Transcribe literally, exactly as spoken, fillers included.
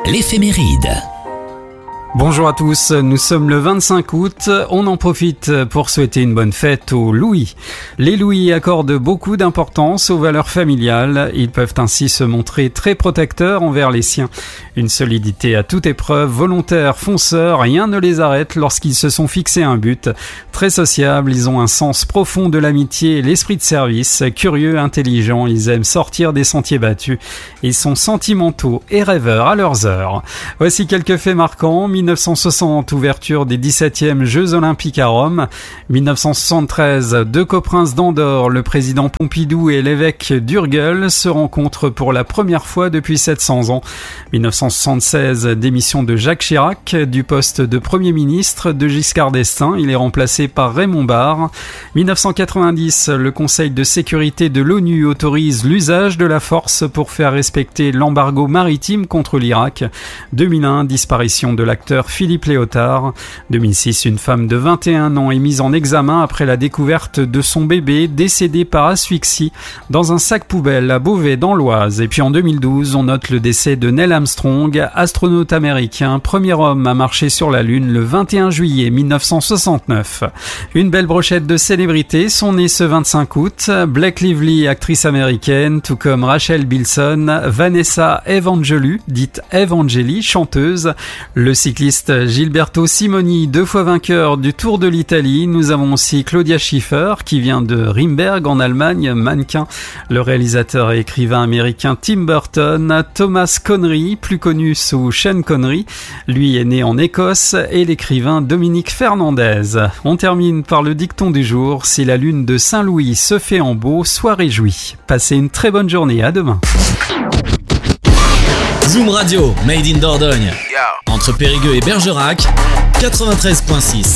l'éphéméride. Bonjour à tous, nous sommes le vingt-cinq août, on en profite pour souhaiter une bonne fête aux Louis. Les Louis accordent beaucoup d'importance aux valeurs familiales, ils peuvent ainsi se montrer très protecteurs envers les siens. Une solidité à toute épreuve, volontaires, fonceurs, rien ne les arrête lorsqu'ils se sont fixés un but. Très sociables, ils ont un sens profond de l'amitié et l'esprit de service, curieux, intelligents, ils aiment sortir des sentiers battus. Ils sont sentimentaux et rêveurs à leurs heures. Voici quelques faits marquants. dix-neuf cent soixante, ouverture des dix-septièmes Jeux Olympiques à Rome. dix-neuf cent soixante-treize, deux coprinces d'Andorre, le président Pompidou et l'évêque d'Urgell se rencontrent pour la première fois depuis sept cents ans. dix-neuf cent soixante-seize, démission de Jacques Chirac du poste de Premier ministre de Giscard d'Estaing. Il est remplacé par Raymond Barre. dix-neuf cent quatre-vingt-dix, le Conseil de sécurité de l'ONU autorise l'usage de la force pour faire respecter l'embargo maritime contre l'Irak. deux mille un, disparition de l'acteur Philippe Léotard. deux mille six, une femme de vingt et un ans est mise en examen après la découverte de son bébé décédé par asphyxie dans un sac poubelle à Beauvais dans l'Oise. Et puis en deux mille douze, on note le décès de Neil Armstrong, astronaute américain, premier homme à marcher sur la Lune le vingt et un juillet mille neuf cent soixante-neuf. Une belle brochette de célébrités sont nées ce vingt-cinq août. Blake Lively, actrice américaine, tout comme Rachel Bilson, Vanessa Evangelou, dite Evangeli, chanteuse, le cycliste Gilberto Simoni, deux fois vainqueur du Tour de l'Italie. Nous avons aussi Claudia Schiffer, qui vient de Rimberg en Allemagne, mannequin. Le réalisateur et écrivain américain Tim Burton, Thomas Connery, plus connu sous Sean Connery. Lui est né en Écosse, et l'écrivain Dominique Fernandez. On termine par le dicton du jour. Si la lune de Saint-Louis se fait en beau, sois réjoui. Passez une très bonne journée, à demain. Zoom Radio, Made in Dordogne. Entre Périgueux et Bergerac, quatre-vingt-treize virgule six.